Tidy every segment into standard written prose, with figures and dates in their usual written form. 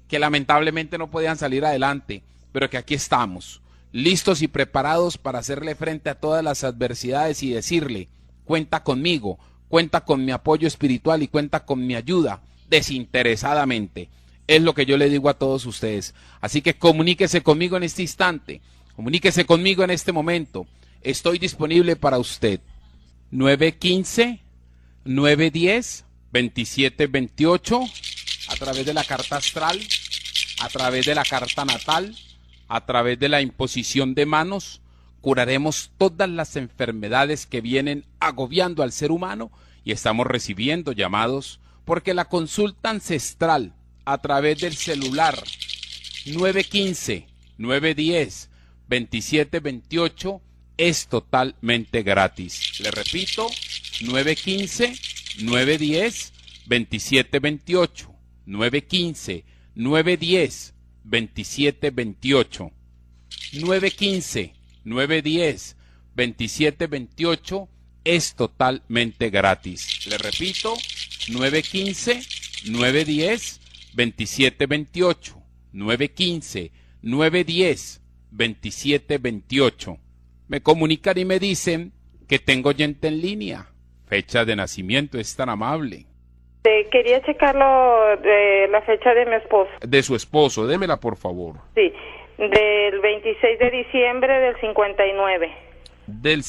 que lamentablemente no podían salir adelante, pero que aquí estamos, listos y preparados para hacerle frente a todas las adversidades y decirle, cuenta conmigo, cuenta con mi apoyo espiritual y cuenta con mi ayuda desinteresadamente. Es lo que yo le digo a todos ustedes. Así que comuníquese conmigo en este instante, comuníquese conmigo en este momento. Estoy disponible para usted. 915-910-2728, a través de la carta astral, a través de la carta natal, a través de la imposición de manos, curaremos todas las enfermedades que vienen agobiando al ser humano y estamos recibiendo llamados porque la consulta ancestral a través del celular 915-910-2728 es totalmente gratis. Le repito, 915-910-2728. 915-910-2728. 915-910-2728 es totalmente gratis. Le repito, 915-910-2728. 915-910-2728. Me comunican y me dicen que tengo oyente en línea. Fecha de nacimiento, es tan amable. Quería checarlo de la fecha de mi esposo. De su esposo, démela por favor. Sí, del 26 de diciembre del 59. Del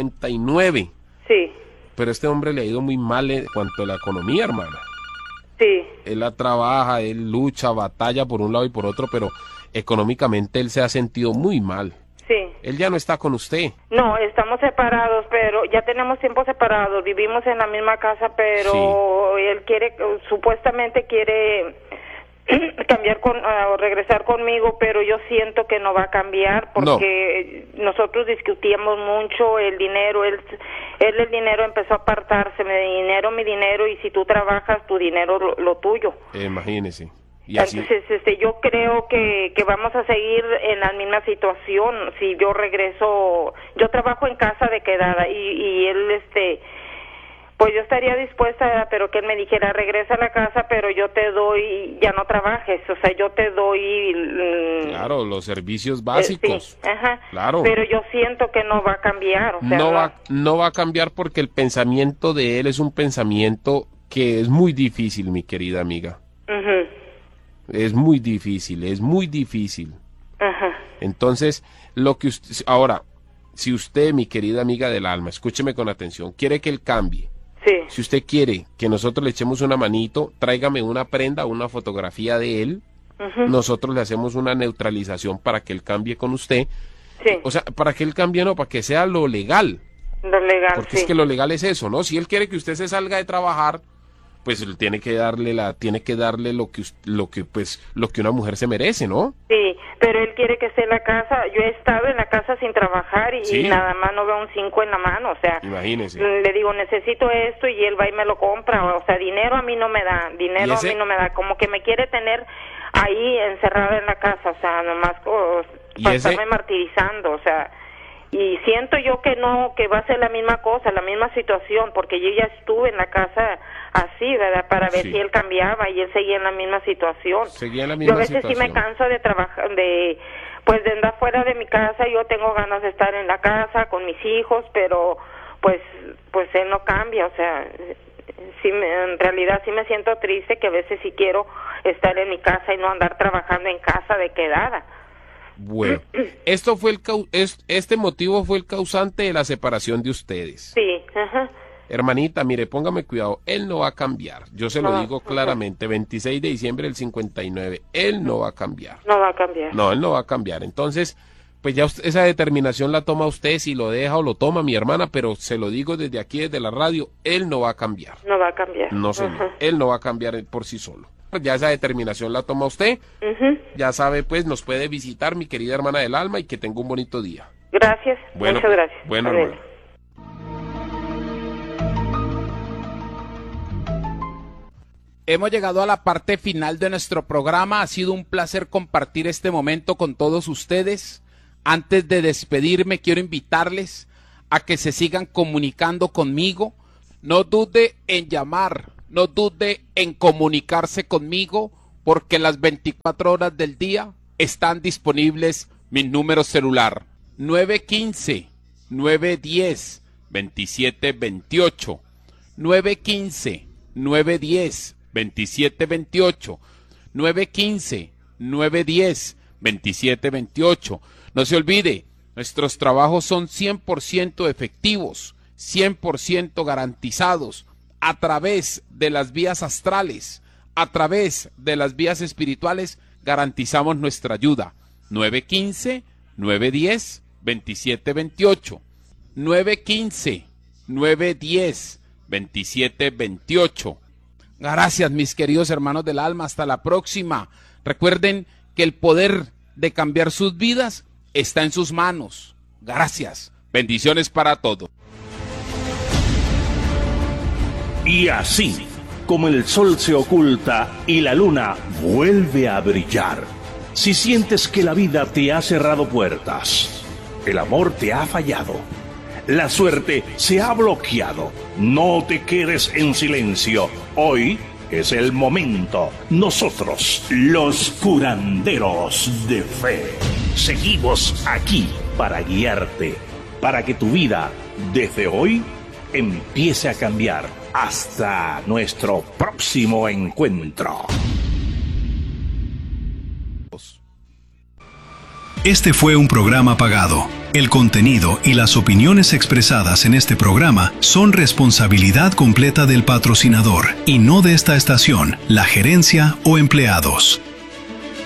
59. Sí. Pero este hombre le ha ido muy mal en cuanto a la economía, hermana. Sí. Él la trabaja, él lucha, batalla por un lado y por otro, pero económicamente él se ha sentido muy mal. Sí. Él ya no está con usted. No, estamos separados, pero ya tenemos tiempo separados. Vivimos en la misma casa, pero sí. Él quiere, supuestamente quiere cambiar o regresar conmigo, pero yo siento que no va a cambiar porque nosotros discutíamos mucho el dinero. Él el dinero empezó a apartarse, mi dinero, y si tú trabajas, tu dinero, lo tuyo. Imagínese. Y así... Entonces, yo creo que vamos a seguir en la misma situación. Si yo regreso, yo trabajo en casa de quedada y él, pues yo estaría dispuesta, pero que él me dijera, regresa a la casa, pero yo te doy, ya no trabajes, o sea, yo te doy... Claro, los servicios básicos. Sí, ajá. Claro. Pero yo siento que no va a cambiar. O sea, no va a cambiar porque el pensamiento de él es un pensamiento que es muy difícil, mi querida amiga. Uh-huh. Es muy difícil, es muy difícil. Ajá. Entonces, lo que usted... Ahora, si usted, mi querida amiga del alma, escúcheme con atención, quiere que él cambie. Sí. Si usted quiere que nosotros le echemos una manito, tráigame una prenda, una fotografía de él. Uh-huh. Nosotros le hacemos una neutralización para que él cambie con usted. Sí. O sea, para que él cambie, no, para que sea lo legal. Lo legal, porque sí. es que lo legal es eso, ¿no? Si él quiere que usted se salga de trabajar, pues tiene que darle lo que una mujer se merece, ¿no? Sí, pero él quiere que esté en la casa. Yo he estado en la casa sin trabajar y, ¿sí? Y nada más no veo un 5 en la mano, o sea, imagínese. Le digo, necesito esto y él va y me lo compra, o sea, dinero a mí no me da, como que me quiere tener ahí encerrada en la casa, o sea, nomás para estarme martirizando, o sea, y siento yo que no, que va a ser la misma cosa, la misma situación, porque yo ya estuve en la casa así, ¿verdad? Para ver si él cambiaba y él seguía en la misma situación. Seguía en la misma situación. Yo a veces sí me canso de trabajar, de andar fuera de mi casa. Yo tengo ganas de estar en la casa con mis hijos, pero pues él no cambia, o sea, en realidad sí me siento triste, que a veces sí quiero estar en mi casa y no andar trabajando en casa de quedada. Bueno, este motivo fue el causante de la separación de ustedes. Sí, ajá. Hermanita, mire, póngame cuidado, él no va a cambiar. Yo se lo digo claramente, 26 de diciembre del 59, él no va a cambiar. No va a cambiar. No, él no va a cambiar. Entonces, pues ya esa determinación la toma usted, si lo deja o lo toma, mi hermana, pero se lo digo desde aquí, desde la radio, él no va a cambiar. No va a cambiar. No, señor, él no va a cambiar por sí solo. Ya esa determinación la toma usted. Ya sabe, pues, nos puede visitar, mi querida hermana del alma, y que tenga un bonito día. Gracias, bueno, muchas gracias. Bueno, hermano. Hemos llegado a la parte final de nuestro programa. Ha sido un placer compartir este momento con todos ustedes. Antes de despedirme, quiero invitarles a que se sigan comunicando conmigo. No dude en llamar, no dude en comunicarse conmigo porque las 24 horas del día están disponibles mi número celular 915-910-2728, 915-910-2728, 915-910-2728. No se olvide, nuestros trabajos son 100% efectivos, 100% garantizados, a través de las vías astrales, a través de las vías espirituales, garantizamos nuestra ayuda. 915-910-2728, 915-910-2728. Gracias, mis queridos hermanos del alma, hasta la próxima. Recuerden que el poder de cambiar sus vidas está en sus manos. Gracias, bendiciones para todos. Y así, como el sol se oculta y la luna vuelve a brillar, si sientes que la vida te ha cerrado puertas, el amor te ha fallado, la suerte se ha bloqueado, no te quedes en silencio. Hoy es el momento. Nosotros, los curanderos de fe, seguimos aquí para guiarte, para que tu vida, desde hoy, empiece a cambiar. Hasta nuestro próximo encuentro. Este fue un programa pagado. El contenido y las opiniones expresadas en este programa son responsabilidad completa del patrocinador y no de esta estación, la gerencia o empleados.